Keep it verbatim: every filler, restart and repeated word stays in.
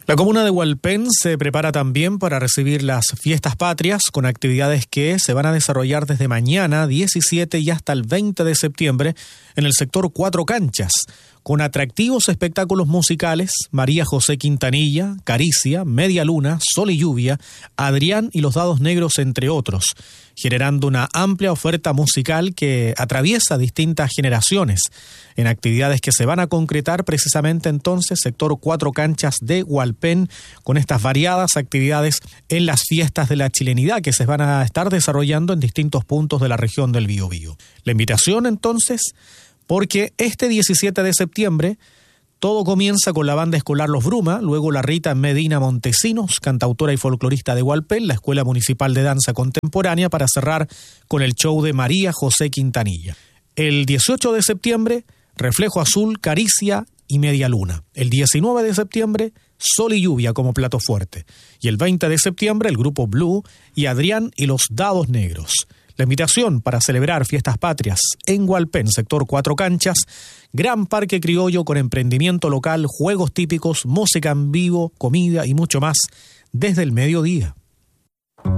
La comuna de Hualpén se prepara también para recibir las fiestas patrias con actividades que se van a desarrollar desde mañana diecisiete y hasta el veinte de septiembre en el sector Cuatro Canchas, con atractivos espectáculos musicales: María José Quintanilla, Caricia, Media Luna, Sol y Lluvia, Adrián y los Dados Negros, entre otros, generando una amplia oferta musical que atraviesa distintas generaciones, en actividades que se van a concretar precisamente entonces sector Cuatro Canchas de Hualpén, con estas variadas actividades en las fiestas de la chilenidad que se van a estar desarrollando en distintos puntos de la región del Biobío. La invitación entonces, porque este diecisiete de septiembre todo comienza con la banda escolar Los Bruma, luego la Rita Medina Montesinos, cantautora y folclorista de Hualpén, la Escuela Municipal de Danza Contemporánea, para cerrar con el show de María José Quintanilla. El dieciocho de septiembre, Reflejo Azul, Caricia y Media Luna. El diecinueve de septiembre, Sol y Lluvia como plato fuerte. Y el veinte de septiembre, el grupo Blue y Adrián y los Dados Negros. La invitación para celebrar fiestas patrias en Hualpén, sector Cuatro Canchas, gran parque criollo con emprendimiento local, juegos típicos, música en vivo, comida y mucho más desde el mediodía.